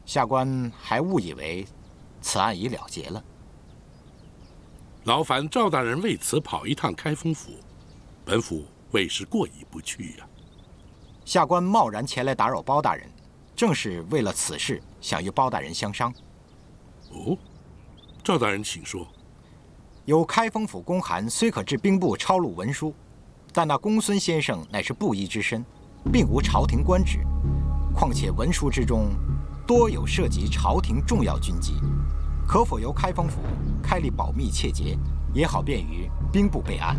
下官还误以为此案已了结了。 劳烦赵大人为此跑一趟开封府，本府未是过意不去呀。 下官贸然前来打扰包大人，正是为了此事，想与包大人相商。 哦，赵大人请说。 有开封府公函虽可至兵部抄录文书，但那公孙先生乃是布衣之身，并无朝廷官职。况且文书之中多有涉及朝廷重要军机，可否由开封府开立保密切结，也好便于兵部备案。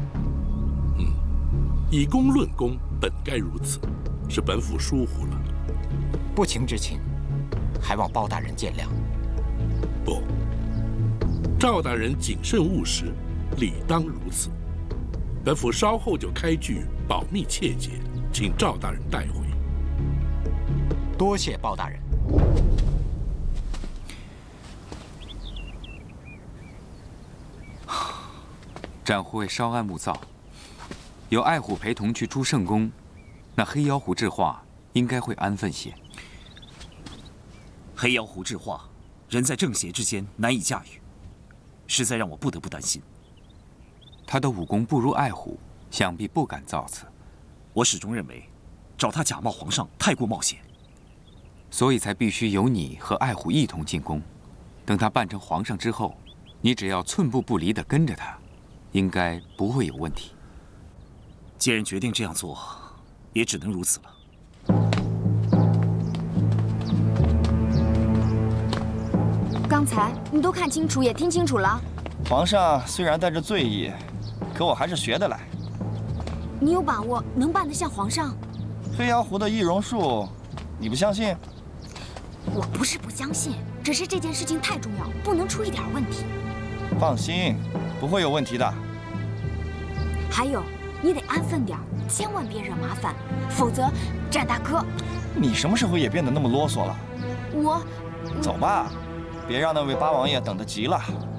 以公论公，本该如此，是本府疏忽了。 不情之请，还望包大人见谅。 不，赵大人谨慎务实，理当如此。本府稍后就开具保密切结，请赵大人带回。 多谢包大人。 展护卫稍安勿躁，有爱虎陪同去朱圣宫，那黑妖狐智化应该会安分些。 黑妖狐智化，人在正邪之间难以驾驭，实在让我不得不担心。 他的武功不如爱虎，想必不敢造次。 我始终认为，找他假冒皇上太过冒险， 所以才必须由你和爱虎一同进宫。等他扮成皇上之后，你只要寸步不离地跟着他，应该不会有问题。 既然决定这样做，也只能如此了。 刚才你都看清楚，也听清楚了。 皇上虽然带着醉意，可我还是学得来。 你有把握能办得像皇上？ 黑妖狐的易容术，你不相信？ 我不是不相信，只是这件事情太重要，不能出一点问题。 放心，不会有问题的。 还有，你得安分点，千万别惹麻烦，否则，展大哥， 你什么时候也变得那么啰嗦了？ 我…… 走吧，别让那位八王爷等得急了。